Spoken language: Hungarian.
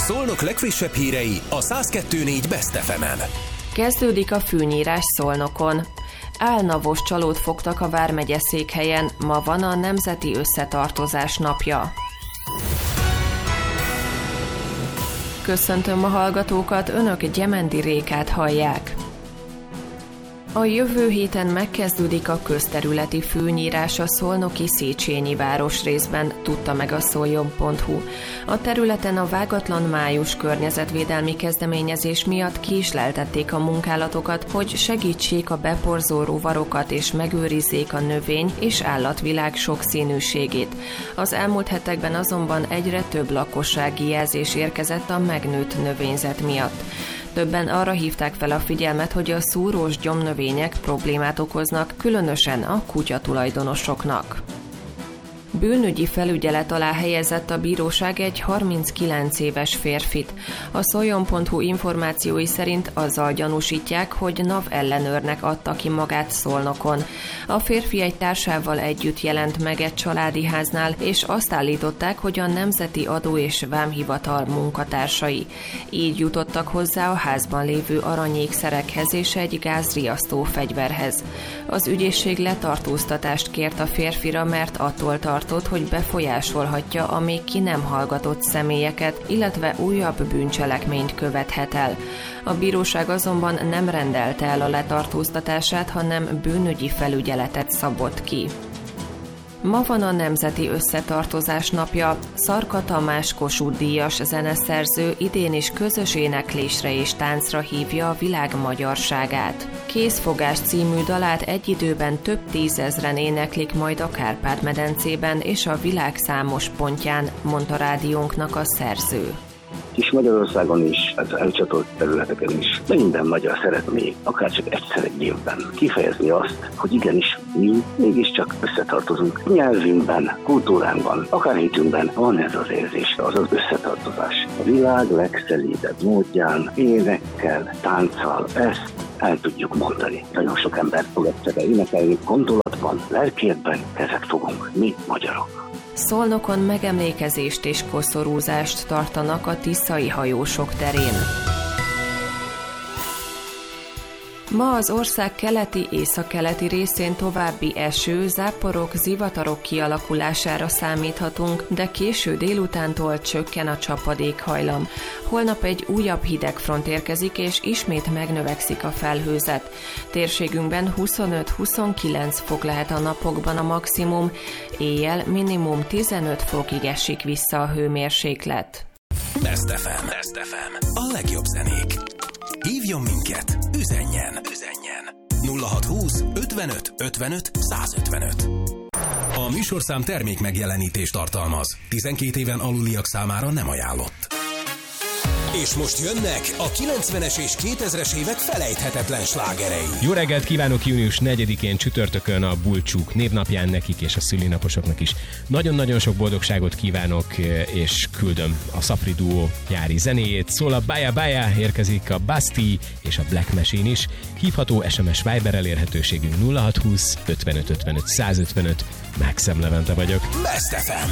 Szolnok legfrissebb hírei a 102.4 Best FM-en. Kezdődik a fűnyírás Szolnokon. Álnavos csalót fogtak a vármegye székhelyen, ma van a Nemzeti Összetartozás napja. Köszöntöm a hallgatókat, önök Gyemendi Rékát hallják. A jövő héten megkezdődik a közterületi fűnyírás a szolnoki Széchenyi városrészben, tudta meg a szoljon.hu. A területen a Vágatlan május környezetvédelmi kezdeményezés miatt késleltették a munkálatokat, hogy segítsék a beporzó rovarokat és megőrizzék a növény- és állatvilág sokszínűségét. Az elmúlt hetekben azonban egyre több lakossági jelzés érkezett a megnőtt növényzet miatt. Többen arra hívták fel a figyelmet, hogy a szúrós gyomnövények problémát okoznak, különösen a kutyatulajdonosoknak. Bűnügyi felügyelet alá helyezett a bíróság egy 39 éves férfit. A szoljon.hu információi szerint azzal gyanúsítják, hogy NAV ellenőrnek adta ki magát Szolnokon. A férfi egy társával együtt jelent meg egy családi háznál, és azt állították, hogy a Nemzeti Adó- és Vámhivatal munkatársai. Így jutottak hozzá a házban lévő aranyékszerekhez és egy gázriasztó fegyverhez. Az ügyészség letartóztatást kért a férfira, mert attól tartott, hogy befolyásolhatja a még ki nem hallgatott személyeket, illetve újabb bűncselekményt követhet el. A bíróság azonban nem rendelte el a letartóztatását, hanem bűnügyi felügyeletet szabott ki. Ma van a Nemzeti Összetartozás napja. Szarka Tamás Kossuth-díjas zeneszerző idén is közös éneklésre és táncra hívja a világ magyarságát. Kézfogás című dalát egy időben több tízezren éneklik majd a Kárpát-medencében és a világ számos pontján, mondta rádiónknak a szerző. És Magyarországon is, az elcsatolt területeken is, de minden magyar szeretné, akár csak egyszer egy évben kifejezni azt, hogy igenis mi mégiscsak összetartozunk. Nyelvünkben, kultúránkban, akár hitünkben van ez az érzés, az az összetartozás. A világ legszelídebb módján, énekkel, tánccal ezt el tudjuk mondani. Nagyon sok ember fog egyszerre énekelni, gondolatban, lelkérben ezek fogunk, mi magyarok. Szolnokon megemlékezést és koszorúzást tartanak a tiszai hajósok terén. Ma az ország keleti, északkeleti részén további eső, záporok, zivatarok kialakulására számíthatunk, de késő délutántól csökken a csapadékhajlam. Holnap egy újabb hidegfront érkezik, és ismét megnövekszik a felhőzet. Térségünkben 25-29 fok lehet a napokban a maximum, éjjel minimum 15 fokig esik vissza a hőmérséklet. Best FM. A legjobb zenék. Hívjon minket, üzenjen. 0620 55 55 155. A műsorszám termék megjelenítést tartalmaz. 12 éven aluliak számára nem ajánlott. És most jönnek a 90-es és 2000-es évek felejthetetlen slágerei. Jó reggelt kívánok június 4-én csütörtökön a Bulcsúk névnapján nekik és a szülinaposoknak is. Nagyon-nagyon sok boldogságot kívánok, és küldöm a Szapri duó nyári zenéjét. Szól a Bája Bája, érkezik a Basti és a Black Machine is. Hívható SMS Viber elérhetőségünk 0620 55 55 155. Mákszem Levente vagyok. Best FM.